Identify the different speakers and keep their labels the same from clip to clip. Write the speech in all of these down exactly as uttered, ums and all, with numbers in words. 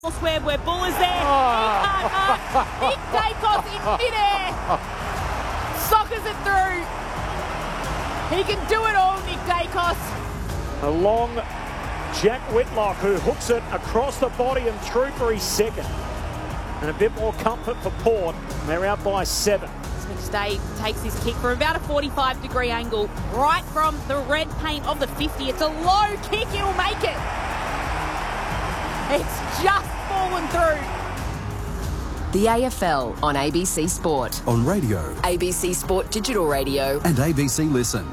Speaker 1: Elsewhere where Bull is there. Oh. He can't mark. Nick Daicos in midair. Sockers it through. He can do it all, Nick Daicos.
Speaker 2: A long Jack Whitlock who hooks it across the body and through for his second. And a bit more comfort for Port. They're out by seven.
Speaker 1: McStay takes his kick from about a forty-five degree angle, right from the red paint of the fifty. It's a low kick, he'll make it. It's just fallen through.
Speaker 3: The A F L on A B C Sport.
Speaker 4: On radio.
Speaker 3: A B C Sport Digital Radio.
Speaker 4: And A B C Listen.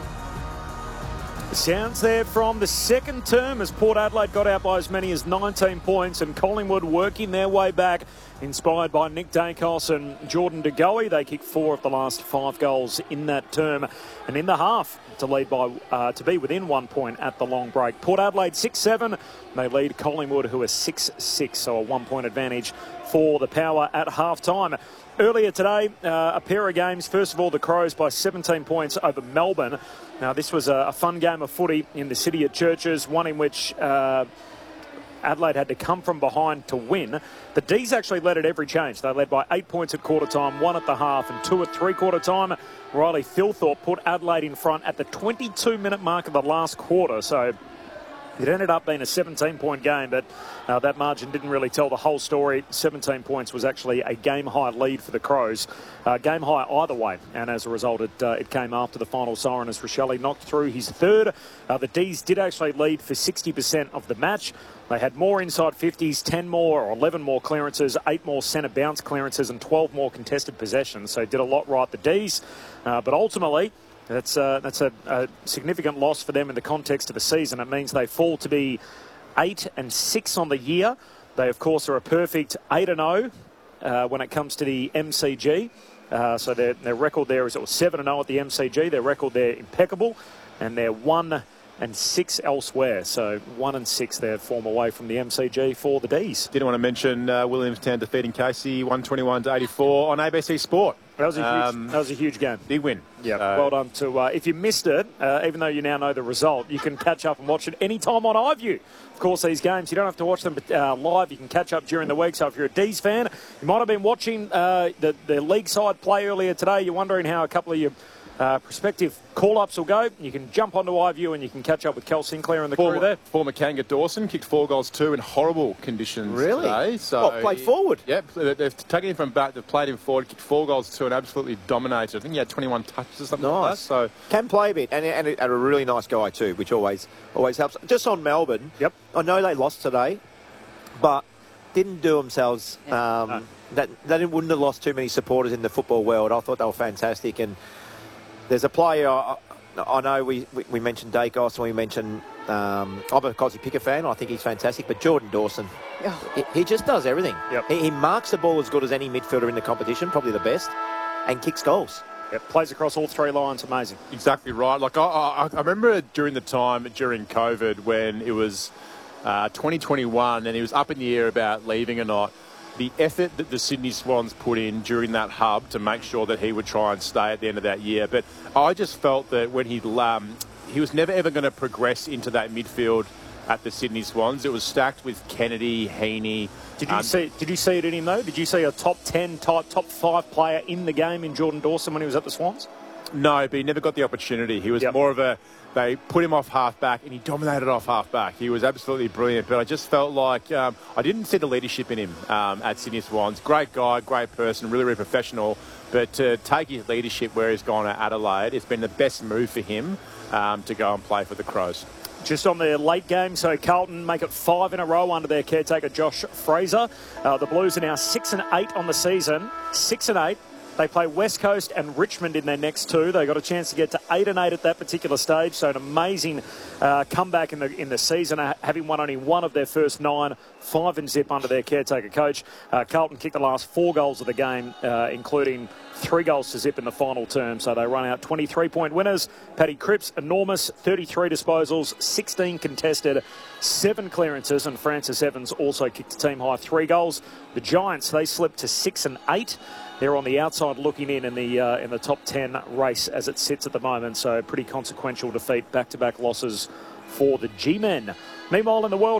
Speaker 2: Sounds there from the second term as Port Adelaide got out by as many as nineteen points, and Collingwood working their way back, inspired by Nick Daicos and Jordan De Goey. They kicked four of the last five goals in that term, and in the half to lead by uh, to be within one point at the long break. Port Adelaide six seven. They lead Collingwood, who are six six, so a one-point advantage for the Power at half-time. Earlier today, uh, a pair of games. First of all, the Crows by seventeen points over Melbourne. Now, this was a, a fun game of footy in the city of Churches, one in which uh, Adelaide had to come from behind to win. The D's actually led at every change. They led by eight points at quarter time, one at the half and two at three-quarter time. Riley Thilthorpe put Adelaide in front at the twenty-two minute mark of the last quarter. So it ended up being a seventeen point game, but uh, that margin didn't really tell the whole story. seventeen points was actually a game-high lead for the Crows. Uh, game-high either way, and as a result, it, uh, it came after the final siren as Rochelle knocked through his third. Uh, the D's did actually lead for sixty percent of the match. They had more inside fifties, ten more or eleven more clearances, eight more centre bounce clearances and twelve more contested possessions. So did a lot right, the D's. Uh, but ultimately, That's, uh, that's a, a significant loss for them in the context of the season. It means they fall to be eight and six on the year. They, of course, are a perfect eight and oh uh, when it comes to the M C G. Uh, so their, their record there is it was seven and oh at the M C G. Their record there impeccable, and they're one and six elsewhere. So one and six their form away from the M C G for the D's.
Speaker 5: Didn't want to mention uh, Williamstown defeating Casey one twenty-one to eighty-four on A B C Sport.
Speaker 2: That was a huge,
Speaker 5: um,
Speaker 2: that was a huge game.
Speaker 5: Big win.
Speaker 2: Yeah,
Speaker 5: uh,
Speaker 2: well done to. Uh, if you missed it, uh, even though you now know the result, you can catch up and watch it anytime on iView. Of course, these games you don't have to watch them uh, live. You can catch up during the week. So if you're a D's fan, you might have been watching uh, the the league side play earlier today. You're wondering how a couple of your Uh, prospective call-ups will go. You can jump onto iView and you can catch up with Kel Sinclair and the
Speaker 5: former,
Speaker 2: crew there.
Speaker 5: Former Kanga Dawson kicked four goals too in horrible conditions
Speaker 6: really?
Speaker 5: today. So
Speaker 6: what, played forward?
Speaker 5: Yep, they've taken him from back, they've played him forward, kicked four goals two and absolutely dominated. I think he had twenty-one touches or something
Speaker 6: nice.
Speaker 5: like that. So
Speaker 6: can play a bit, and, and, and a really nice guy too, which always always helps. Just on Melbourne,
Speaker 2: yep.
Speaker 6: I know they lost today, but didn't do themselves. Um, no. That they wouldn't have lost too many supporters in the football world. I thought they were fantastic, and there's a player, I, I know we, we, we mentioned Daicos and we mentioned, um, I'm a Cosy Picker fan, I think he's fantastic, but Jordan Dawson,
Speaker 2: oh.
Speaker 6: he, he just does everything.
Speaker 2: Yep.
Speaker 6: He, he marks the ball as good as any midfielder in the competition, probably the best, and kicks goals.
Speaker 2: Yep, plays across all three lines, amazing.
Speaker 5: Exactly right. Like I, I, I remember during the time, during COVID, when it was uh, twenty twenty-one and he was up in the air about leaving or not, the effort that the Sydney Swans put in during that hub to make sure that he would try and stay at the end of that year. But I just felt that when he um, he was never ever going to progress into that midfield at the Sydney Swans. It was stacked with Kennedy, Heaney.
Speaker 2: Did you
Speaker 5: um,
Speaker 2: see? Did you see it in him though? Did you see a top ten, type, top five player in the game in Jordan Dawson when he was at the Swans?
Speaker 5: No, but he never got the opportunity. He was
Speaker 2: yep.
Speaker 5: more of a. They put him off half-back and he dominated off half-back. He was absolutely brilliant, but I just felt like um, I didn't see the leadership in him um, at Sydney Swans. Great guy, great person, really, really professional, but to take his leadership where he's gone at Adelaide, it's been the best move for him um, to go and play for the Crows.
Speaker 2: Just on the late game, so Carlton make it five in a row under their caretaker, Josh Fraser. Uh, the Blues are now six and eight on the season, six and eight. They play West Coast and Richmond in their next two. They got a chance to get to eight and eight at that particular stage. So an amazing uh, comeback in the in the season, uh, having won only one of their first nine, five and zip under their caretaker coach. Uh, Carlton kicked the last four goals of the game, uh, including three goals to zip in the final term. So they run out twenty-three point winners. Paddy Cripps, enormous, thirty-three disposals, sixteen contested, seven clearances, and Francis Evans also kicked a team high three goals. The Giants, they slipped to six and eight. They're on the outside looking in in the uh, in the top ten race as it sits at the moment. So pretty consequential defeat, back-to-back losses for the G-men. Meanwhile, in the World Cup,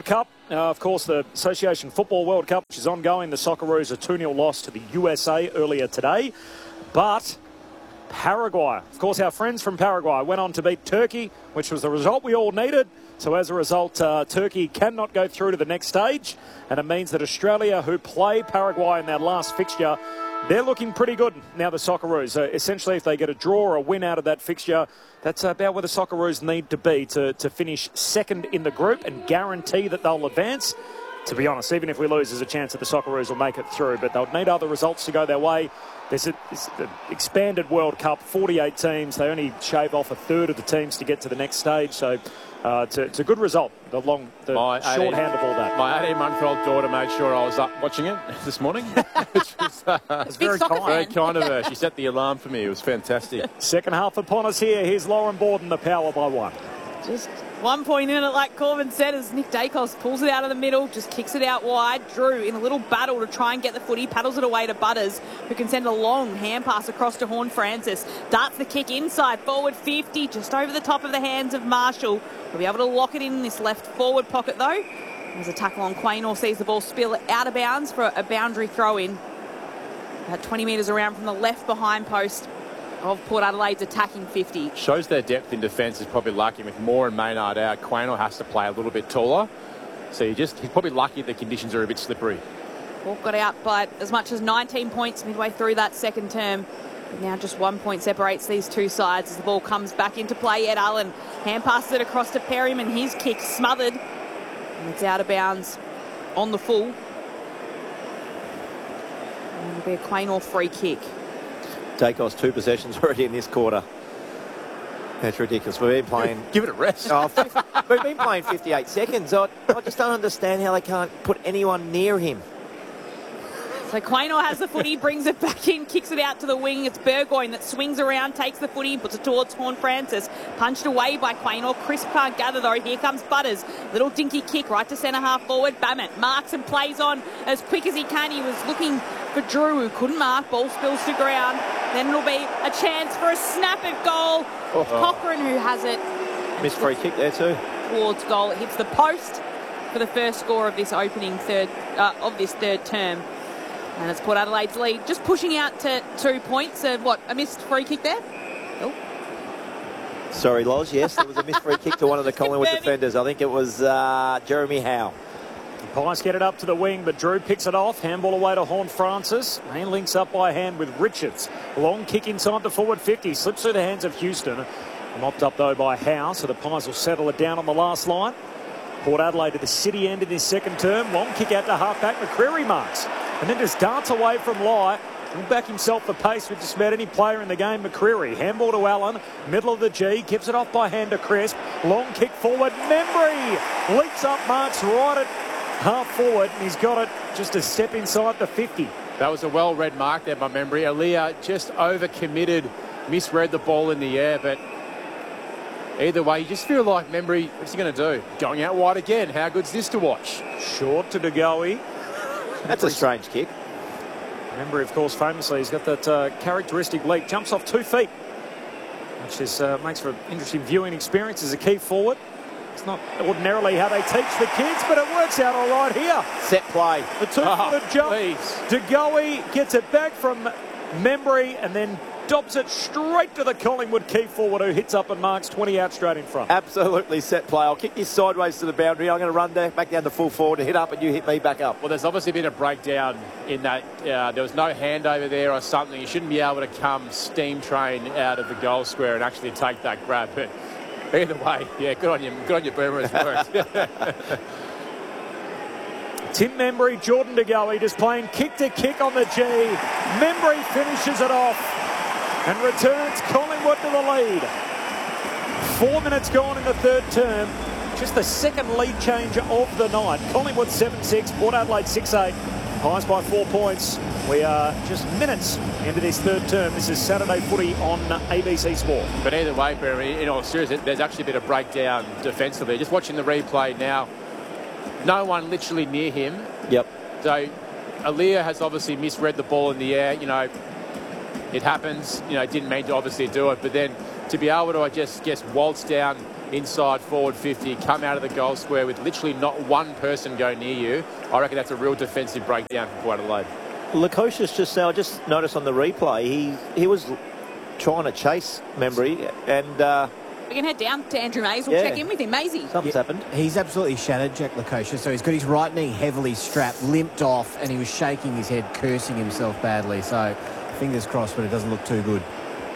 Speaker 2: Uh, of course, the Association Football World Cup, which is ongoing. The Socceroos a two nil loss to the U S A earlier today. But Paraguay, of course, our friends from Paraguay went on to beat Turkey, which was the result we all needed. So as a result, uh, Turkey cannot go through to the next stage. And it means that Australia, who play Paraguay in their last fixture, they're looking pretty good now, the Socceroos. Uh, essentially, if they get a draw or a win out of that fixture, that's about where the Socceroos need to be to, to finish second in the group and guarantee that they'll advance. To be honest, even if we lose, there's a chance that the Socceroos will make it through, but they'll need other results to go their way. There's an expanded World Cup, forty-eight teams. They only shave off a third of the teams to get to the next stage, so uh, it's, a, it's a good result, the long, the shorthand of all that.
Speaker 5: My eighteen-month-old daughter made sure I was up watching it this morning. Which was, uh,
Speaker 2: it's very kind.
Speaker 5: very kind of her. She set the alarm for me. It was fantastic.
Speaker 2: Second half upon us here. Here's Lauren Borden, the power by one.
Speaker 1: Just one point in it, like Corbin said, as Nick Dacos pulls it out of the middle, just kicks it out wide. Drew, in a little battle to try and get the footy, paddles it away to Butters, who can send a long hand pass across to Horn Francis. Darts the kick inside, forward fifty, just over the top of the hands of Marshall. He'll be able to lock it in this left forward pocket, though. There's a tackle on Quaynor, sees the ball spill out of bounds for a boundary throw-in. About twenty metres around from the left behind post of Port Adelaide's attacking fifty.
Speaker 5: Shows their depth in defence is probably lucky with Moore and Maynard out. Quaynor has to play a little bit taller. So you just he's probably lucky the conditions are a bit slippery.
Speaker 1: Port got out by as much as nineteen points midway through that second term. But now just one point separates these two sides as the ball comes back into play. Ed Allen hand passes it across to Perryman. His kick smothered. And it's out of bounds on the full. And it'll be a Quaynor free kick.
Speaker 6: Dacos two possessions already in this quarter. That's ridiculous. We've been playing...
Speaker 5: Give it a rest.
Speaker 6: Oh, we've been playing fifty-eight seconds. I, I just don't understand how they can't put anyone near him.
Speaker 1: So Quaynor has the footy, brings it back in, kicks it out to the wing. It's Burgoyne that swings around, takes the footy, puts it towards Horn Francis. Punched away by Quaynor. Crisp can't gather though. Here comes Butters. Little dinky kick right to centre half forward. Bammett marks and plays on as quick as he can. He was looking for Drew, who couldn't mark. Ball spills to ground. Then it'll be a chance for a snap at goal.
Speaker 6: Oh.
Speaker 1: Cochrane, who has it.
Speaker 6: Missed free kick there too.
Speaker 1: Towards goal. It hits the post for the first score of this opening third uh, of this third term. And it's Port Adelaide's lead, just pushing out to two points. Uh, what, a missed free kick there? Oh.
Speaker 6: Sorry, Loz. Yes, there was a missed free kick to one of the Collingwood defenders. I think it was uh, Jeremy Howe.
Speaker 2: Pies get it up to the wing, but Drew picks it off. Handball away to Horn Francis. And links up by hand with Richards. Long kick inside the forward fifty. Slips through the hands of Houston. Mopped up, though, by Howe, so the Pies will settle it down on the last line. Port Adelaide to the city end in this second term. Long kick out to half-back. McCreary marks. And then just darts away from Lai. He'll back himself for pace with just about any player in the game. McCreary, handball to Allen, middle of the G, gives it off by hand to Crisp. Long kick forward, Membry leaps up, marks right at half forward, and he's got it just a step inside the fifty.
Speaker 5: That was a well-read mark there by Membry. Aaliyah just over-committed, misread the ball in the air, but either way, you just feel like Membry, what's he going to do? Going out wide again. How good's this to watch?
Speaker 2: Short to De Goey.
Speaker 6: That's a strange kick.
Speaker 2: Remember, of course, famously, he's got that uh, characteristic leap. Jumps off two feet, which is, uh, makes for an interesting viewing experience as a key forward. It's not ordinarily how they teach the kids, but it works out all right here.
Speaker 6: Set play.
Speaker 2: The two-footed
Speaker 5: oh,
Speaker 2: jump.
Speaker 5: Please.
Speaker 2: De Goey gets it back from Membry and then dobs it straight to the Collingwood key forward, who hits up and marks twenty out straight in front.
Speaker 6: Absolutely set play. I'll kick this sideways to the boundary. I'm going to run there, back down to full forward and hit up, and you hit me back up.
Speaker 5: Well, there's obviously been a breakdown in that. Uh, there was no handover there or something. You shouldn't be able to come steam train out of the goal square and actually take that grab. But either way, yeah, good on you. Good on you, Boomer. It's worked.
Speaker 2: Tim Membry, Jordan De Goey just playing kick to kick on the G. Membry finishes it off and returns Collingwood to the lead. Four minutes gone in the third term. Just the second lead change of the night. Collingwood seven six, Port Adelaide six eight. Pies by four points. We are just minutes into this third term. This is Saturday footy on A B C Sport.
Speaker 5: But either way, Barry, in all seriousness, there's actually been a breakdown defensively. Just watching the replay now, no one literally near him.
Speaker 6: Yep.
Speaker 5: So Aaliyah has obviously misread the ball in the air. You know, it happens. You know, didn't mean to obviously do it. But then to be able to, I just guess, waltz down inside forward fifty, come out of the goal square with literally not one person go near you, I reckon that's a real defensive breakdown for Port Adelaide.
Speaker 6: Lukosius just now, I just noticed on the replay, he he was trying to chase Membry, and uh,
Speaker 1: we can head down to Andrew Mays. We'll
Speaker 6: Yeah.
Speaker 1: check in with him. Maisie.
Speaker 6: something's
Speaker 4: Yeah,
Speaker 6: happened.
Speaker 4: He's absolutely shattered, Jack Lukosius. So he's got his right knee heavily strapped, limped off, and he was shaking his head, cursing himself badly. So fingers crossed, but it doesn't look too good.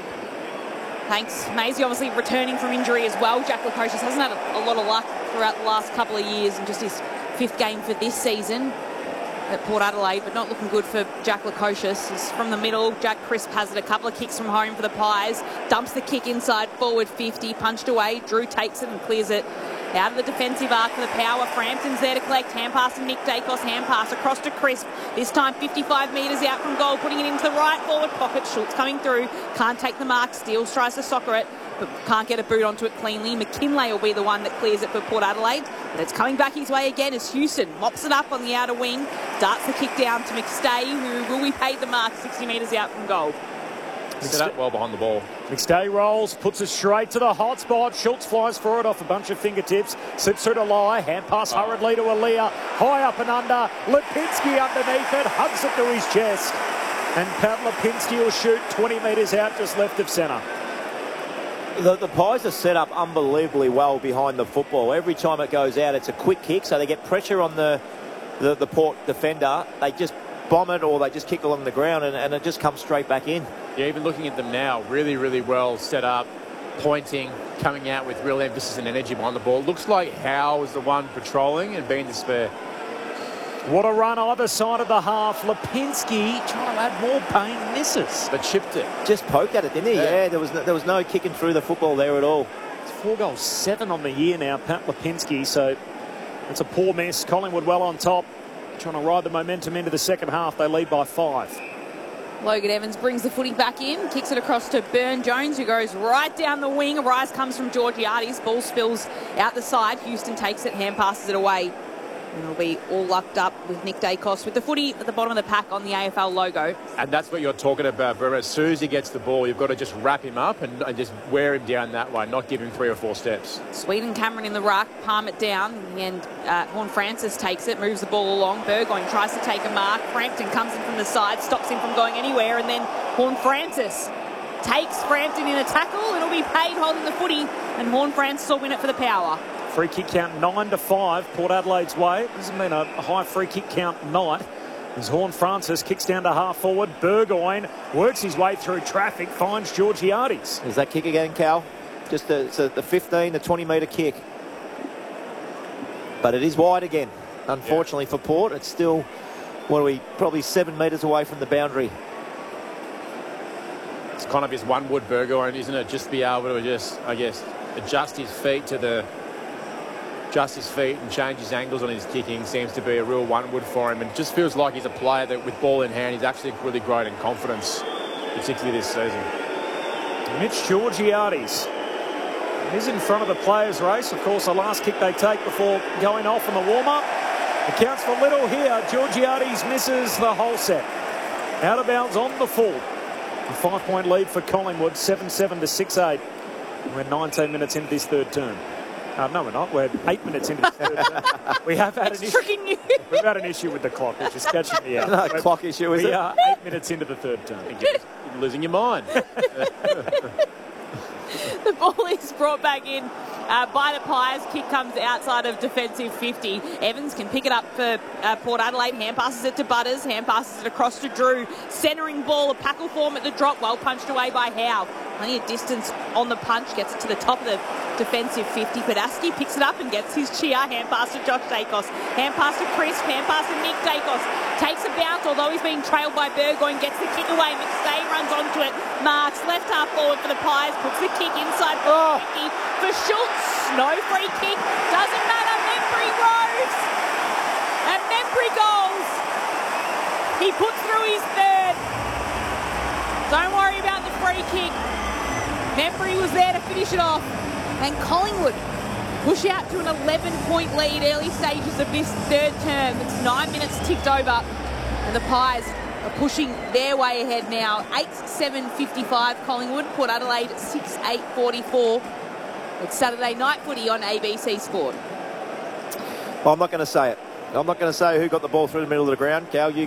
Speaker 1: Thanks. Maisie obviously returning from injury as well. Jack Lukosius hasn't had a, a lot of luck throughout the last couple of years, and just his fifth game for this season at Port Adelaide, but not looking good for Jack Lukosius. He's from the middle. Jack Crisp has it. A couple of kicks from home for the Pies. Dumps the kick inside forward fifty. Punched away. Drew takes it and clears it out of the defensive arc for the Power. Frampton's there to collect. Hand pass to Nick Dacos. Hand pass across to Crisp. This time fifty-five metres out from goal. Putting it into the right forward pocket. Schultz coming through. Can't take the mark. Steele tries to soccer it, but can't get a boot onto it cleanly. McKinlay will be the one that clears it for Port Adelaide. But it's coming back his way again as Houston mops it up on the outer wing. Darts the kick down to McStay, who will be paid the mark sixty metres out from goal.
Speaker 5: Set up well behind the ball.
Speaker 2: McStay rolls, puts it straight to the hot spot. Schultz flies for it off a bunch of fingertips. Slips through to Lai. Hand pass hurriedly to Aaliyah. High up and under. Lipinski underneath it. Hugs it to his chest. And Pat Lipinski will shoot twenty metres out just left of centre.
Speaker 6: The, the Pies are set up unbelievably well behind the football. Every time it goes out, it's a quick kick, so they get pressure on the, the, the Port defender. They just bomb it or they just kick along the ground, and, and it just comes straight back in.
Speaker 5: Yeah, even looking at them now, really, really well set up, pointing, coming out with real emphasis and energy behind the ball. Looks like Howe was the one patrolling and being the spare.
Speaker 2: What a run either side of the half. Lipinski trying to add more pain, misses.
Speaker 5: But chipped it.
Speaker 6: Just poked at it, didn't he?
Speaker 5: Yeah.
Speaker 6: Yeah, there was no, there was no kicking through the football there at all.
Speaker 2: It's four goals, seven on the year now, Pat Lipinski. So it's a poor miss. Collingwood well on top, trying to ride the momentum into the second half. They lead by five.
Speaker 1: Logan Evans brings the footy back in, kicks it across to Burn Jones, who goes right down the wing. A rise comes from Georgiades. Ball spills out the side. Houston takes it, hand passes it away. And it'll be all lucked up with Nick Dacos with the footy at the bottom of the pack on the A F L logo.
Speaker 5: And that's what you're talking about, Burma. As soon as he gets the ball, you've got to just wrap him up and, and just wear him down that way, not give him three or four steps.
Speaker 1: Sweden Cameron in the ruck, palm it down, and uh, Horn Francis takes it, moves the ball along. Burgoyne tries to take a mark. Frampton comes in from the side, stops him from going anywhere, and then Horn Francis takes Frampton in a tackle. It'll be paid holding the footy, and Horn Francis will win it for the Power.
Speaker 2: Free kick count nine to five, Port Adelaide's way. It hasn't been a high free kick count night. As Horn Francis kicks down to half forward, Burgoyne works his way through traffic, finds Georgiades.
Speaker 6: There's that kick again, Cal. Just a, it's a, the fifteen, the twenty metre kick. But it is wide again. Unfortunately yeah. for Port, it's still, what are we, probably seven metres away from the boundary.
Speaker 5: It's kind of his one-wood Burgoyne, isn't it? Just be able to just, I guess, adjust his feet to the... adjust his feet and change his angles on his kicking seems to be a real one-wood for him, and just feels like he's a player that with ball in hand he's actually really grown in confidence, particularly this season.
Speaker 2: Mitch Georgiades is in front of the players' race. Of course, the last kick they take before going off in the warm-up. It counts for little here. Georgiades misses the whole set. Out of bounds on the full. A five-point lead for Collingwood, seven seven to six eight. We're nineteen minutes into this third term. Uh, no, we're not. We're eight minutes into the third term. We have had
Speaker 1: it's
Speaker 2: an
Speaker 1: tricking
Speaker 2: issue.
Speaker 1: you.
Speaker 2: We've had an issue with the clock, which is catching me out.
Speaker 6: No
Speaker 2: We're,
Speaker 6: clock issue, is
Speaker 2: we
Speaker 6: it?
Speaker 2: are eight minutes into the third term.
Speaker 5: You're losing your mind.
Speaker 1: The ball is brought back in uh, by the Pies. Kick comes outside of defensive fifty. Evans can pick it up for uh, Port Adelaide. Hand passes it to Butters. Hand passes it across to Drew. Centering ball, a packle form at the drop. Well punched away by Howe. Plenty of distance on the punch. Gets it to the top of the defensive fifty. Padaski picks it up and gets his cheer. Hand pass to Josh Dacos. Hand pass to Chris. Hand pass to Nick Dacos. Takes a bounce, although he's being trailed by Burgoyne. Gets the kick away. McStay runs onto it. Marks left half forward for the Pies. Puts the kick inside oh. fifty for Schultz. No free kick. Doesn't matter. Membry rose. And Membry goals. He puts through his third. Don't worry about the free kick. Membry was there to finish it off. And Collingwood push out to an eleven-point lead early stages of this third term. It's nine minutes ticked over. And the Pies are pushing their way ahead now. eight seven fifty-five Collingwood. Port Adelaide six eight forty-four. It's Saturday night footy on A B C Sport.
Speaker 6: Well, I'm not going to say it. I'm not going to say who got the ball through the middle of the ground. Cal, you